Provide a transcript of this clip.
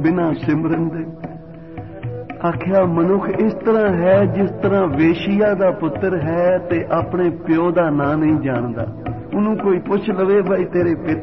बिना सिमरन दे। आख्या मनुख इस तरह है जिस तरह वेशिया दा पुत्र है ते अपने प्यो दा नां नहीं जानदा। उन्होंने कोई पुछ लवे भाई तेरे पिता